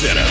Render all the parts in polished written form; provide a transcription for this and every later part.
Center.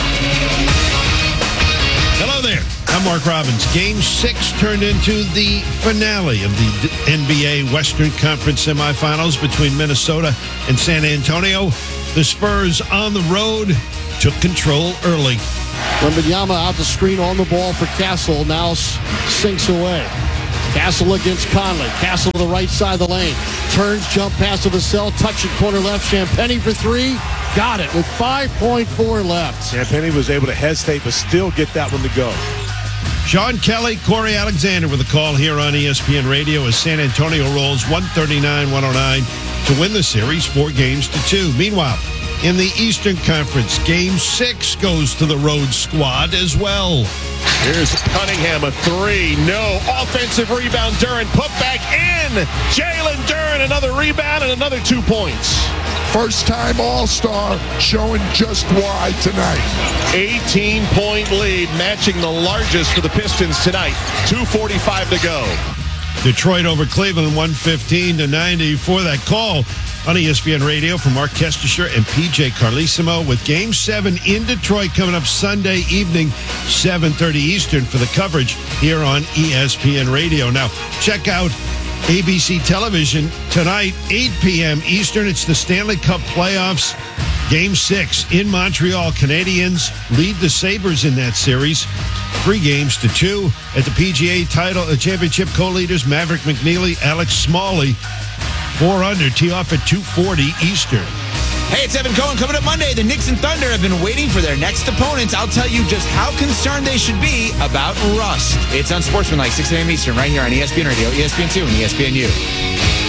Hello there. I'm Mark Robbins. Game 6 turned into the finale of the NBA Western Conference semifinals between Minnesota and San Antonio. The Spurs on the road took control early. Wembanyama out the screen on the ball for Castle. Now sinks away. Castle against Conley. Castle to the right side of the lane. Turns, jump pass to Vassell. Touch it corner left. Champagnie for three. Got it with 5.4 left. Champagnie was able to hesitate but still get that one to go. Sean Kelly, Corey Alexander with a call here on ESPN Radio as San Antonio rolls 139-109 to win the series 4-2. Meanwhile, in the Eastern Conference, Game 6 goes to the road squad as well. Here's Cunningham, a three. No. Offensive rebound. Duren put back in. Jalen Duren, another rebound and another 2 points. First-time All-Star showing just why tonight. 18-point lead, matching the largest for the Pistons tonight. 2:45 to go. Detroit over Cleveland 115-90 for that call on ESPN Radio from Mark Kestisher and PJ Carlesimo with Game 7 in Detroit coming up Sunday evening, 7:30 Eastern for the coverage here on ESPN Radio. Now, check out ABC Television tonight, 8 p.m. Eastern. It's the Stanley Cup playoffs. Game 6 in Montreal. Canadiens lead the Sabres in that series 3-2. At the PGA Championship, co-leaders Maverick McNeely, Alex Smalley, 4 under, tee off at 2:40 Eastern. Hey, it's Evan Cohen. Coming up Monday, the Knicks and Thunder have been waiting for their next opponents. I'll tell you just how concerned they should be about rust. It's Unsportsmanlike, 6 a.m. Eastern, right here on ESPN Radio, ESPN2, and ESPNU.